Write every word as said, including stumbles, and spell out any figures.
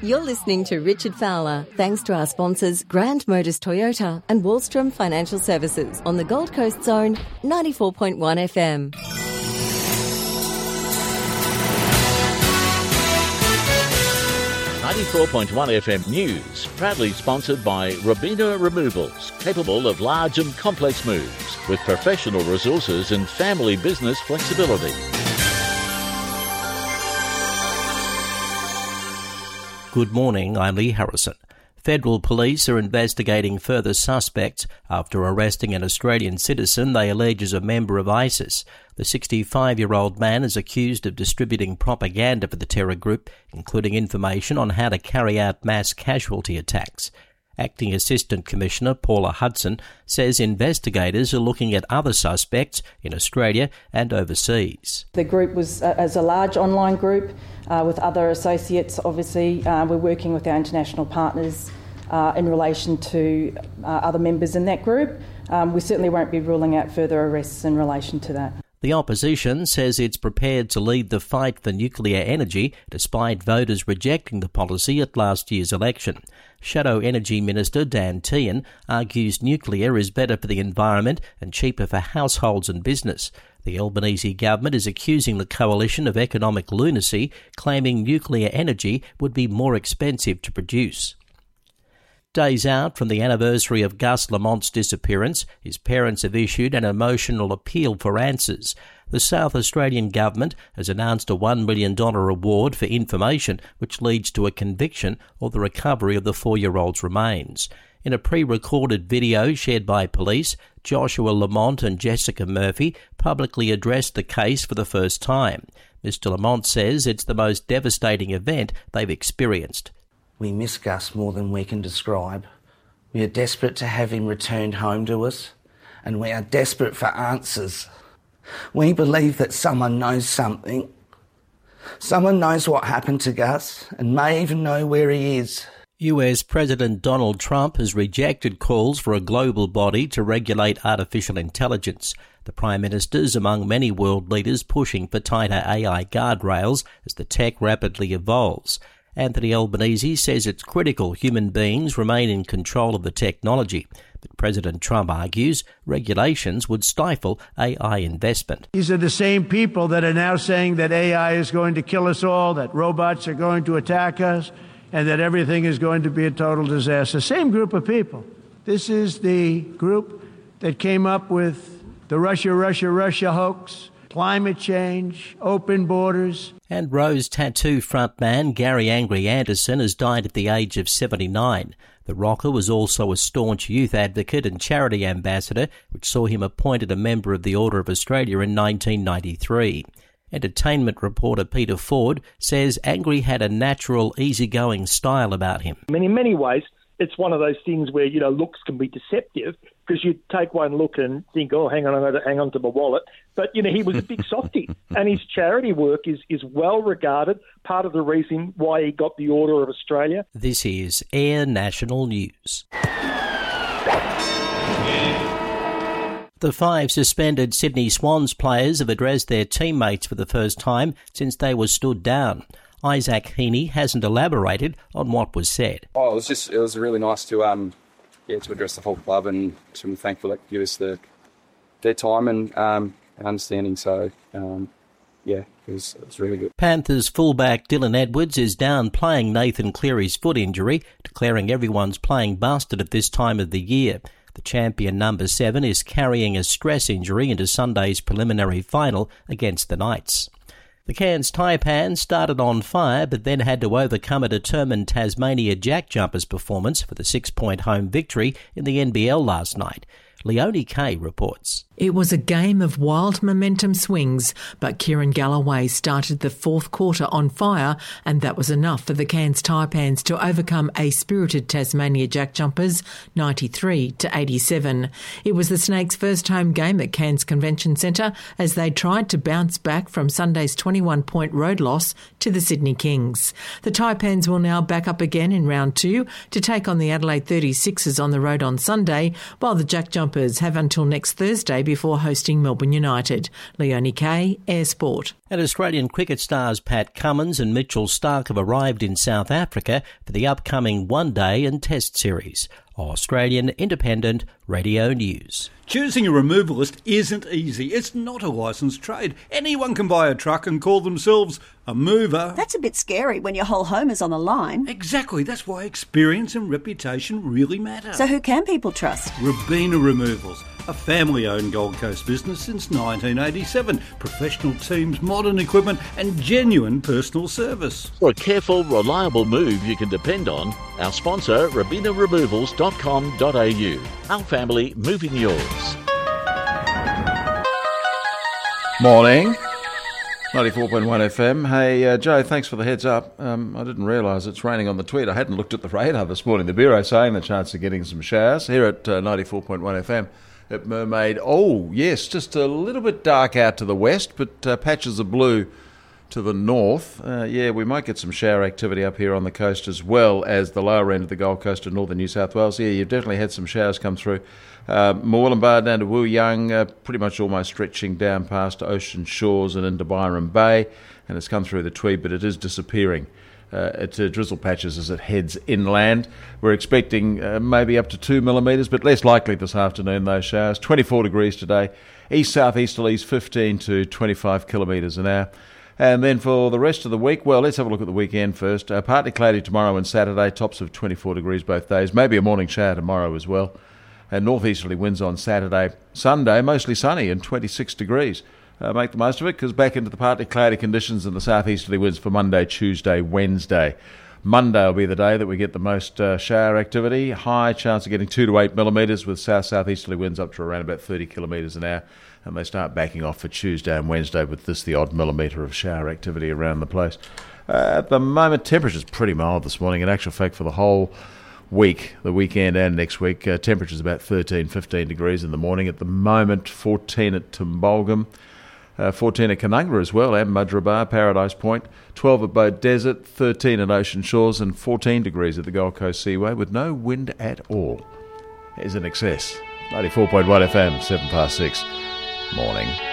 You're listening to Richard Fowler, thanks to our sponsors Grand Motors Toyota and Wallstrom Financial Services on the Gold Coast Zone, ninety-four point one F M. ninety-four point one F M News, proudly sponsored by Robina Removals, capable of large and complex moves, with professional resources and family business flexibility. Good morning, I'm Lee Harrison. Federal police are investigating further suspects after arresting an Australian citizen they allege is a member of ISIS. The sixty-five-year-old man is accused of distributing propaganda for the terror group, including information on how to carry out mass casualty attacks. Acting Assistant Commissioner Paula Hudson says investigators are looking at other suspects in Australia and overseas. The group was uh, as a large online group uh, with other associates. Obviously, uh, we're working with our international partners uh, in relation to uh, other members in that group. Um, we certainly won't be ruling out further arrests in relation to that. The opposition says it's prepared to lead the fight for nuclear energy despite voters rejecting the policy at last year's election. Shadow Energy Minister Dan Tehan argues nuclear is better for the environment and cheaper for households and business. The Albanese government is accusing the coalition of economic lunacy, claiming nuclear energy would be more expensive to produce. Days out from the anniversary of Gus Lamont's disappearance, his parents have issued an emotional appeal for answers. The South Australian government has announced a one million dollars reward for information which leads to a conviction or the recovery of the four-year-old's remains. In a pre-recorded video shared by police, Joshua Lamont and Jessica Murphy publicly addressed the case for the first time. Mister Lamont says it's the most devastating event they've experienced. We miss Gus more than we can describe. We are desperate to have him returned home to us, and we are desperate for answers. We believe that someone knows something. Someone knows what happened to Gus and may even know where he is. U S President Donald Trump has rejected calls for a global body to regulate artificial intelligence. The Prime Minister is among many world leaders pushing for tighter A I guardrails as the tech rapidly evolves. Anthony Albanese says it's critical human beings remain in control of the technology, but President Trump argues regulations would stifle A I investment. These are the same people that are now saying that A I is going to kill us all, that robots are going to attack us, and that everything is going to be a total disaster. Same group of people. This is the group that came up with the Russia, Russia, Russia hoax, climate change, open borders. And Rose Tattoo frontman Gary Angry Anderson has died at the age of seventy-nine. The rocker was also a staunch youth advocate and charity ambassador, which saw him appointed a member of the Order of Australia in nineteen ninety-three. Entertainment reporter Peter Ford says Angry had a natural, easygoing style about him. I mean, in many ways, it's one of those things where, you know, looks can be deceptive because you take one look and think, oh, hang on, I'm going to hang on to my wallet. But, you know, he was a big softie and his charity work is, is well regarded, part of the reason why he got the Order of Australia. This is Air National News. The five suspended Sydney Swans players have addressed their teammates for the first time since they were stood down. Isaac Heaney hasn't elaborated on what was said. Oh, it was just it was really nice to um yeah to address the whole club, and I'm thankful that give us the their time and um and understanding. So um yeah, it was it was really good. Panthers fullback Dylan Edwards is downplaying Nathan Cleary's foot injury, declaring everyone's playing busted at this time of the year. The champion number seven is carrying a stress injury into Sunday's preliminary final against the Knights. The Cairns Taipans started on fire but then had to overcome a determined Tasmania Jack Jumpers performance for the six-point home victory in the N B L last night. Leonie Kay reports. It was a game of wild momentum swings, but Kieran Galloway started the fourth quarter on fire, and that was enough for the Cairns Taipans to overcome a spirited Tasmania Jack Jumpers ninety-three to eighty-seven. It was the Snakes' first home game at Cairns Convention Centre as they tried to bounce back from Sunday's twenty-one point road loss to the Sydney Kings. The Taipans will now back up again in round two to take on the Adelaide thirty-sixers on the road on Sunday, while the Jack Jumpers have until next Thursday before hosting Melbourne United. Leonie Kay, Air Sport. And Australian cricket stars Pat Cummins and Mitchell Starc have arrived in South Africa for the upcoming one-day and test series. Australian Independent Radio News. Choosing a removalist isn't easy. It's not a licensed trade. Anyone can buy a truck and call themselves a mover. That's a bit scary when your whole home is on the line. Exactly. That's why experience and reputation really matter. So who can people trust? Robina Removals, a family-owned Gold Coast business since nineteen eighty-seven. Professional teams, modern equipment and genuine personal service. For a careful, reliable move you can depend on, our sponsor, robina removals dot com dot a u. Our family moving yours. Morning. ninety-four point one F M. Hey, uh, Joe, thanks for the heads up. Um, I didn't realise it's raining on the tweet. I hadn't looked at the radar this morning. The Bureau saying the chance of getting some showers here at uh, ninety-four point one F M at Mermaid. Oh, yes, just a little bit dark out to the west, but uh, patches of blue to the north. Uh, yeah, we might get some shower activity up here on the coast as well as the lower end of the Gold Coast of northern New South Wales. Yeah, you've definitely had some showers come through. Uh, Murwillumbah down to Wooyoung, uh, pretty much almost stretching down past Ocean Shores and into Byron Bay, and it's come through the Tweed, but it is disappearing. Uh, it's uh, drizzle patches as it heads inland. We're expecting uh, maybe up to two millimetres, but less likely this afternoon, those showers. twenty-four degrees today. East-south-easterlies fifteen to twenty-five kilometres an hour. And then for the rest of the week, well, let's have a look at the weekend first. Uh, partly cloudy tomorrow and Saturday, tops of twenty-four degrees both days. Maybe a morning shower tomorrow as well. And northeasterly winds on Saturday. Sunday, mostly sunny and twenty-six degrees. Uh, make the most of it because back into the partly cloudy conditions and the southeasterly winds for Monday, Tuesday, Wednesday. Monday will be the day that we get the most uh, shower activity. High chance of getting two to eight millimetres with south-southeasterly winds up to around about thirty kilometres an hour. And they start backing off for Tuesday and Wednesday with this, the odd millimetre of shower activity around the place. Uh, at the moment, temperature's pretty mild this morning. In actual fact, for the whole week, the weekend and next week, uh, temperature's about thirteen, fifteen degrees in the morning. At the moment, fourteen at Tumbulgum, uh, fourteen at Canungra as well, and Mudgeeraba, Paradise Point, twelve at Boat Desert, thirteen at Ocean Shores, and fourteen degrees at the Gold Coast Seaway with no wind at all. Is in excess. ninety-four point one F M, seven past six. Morning.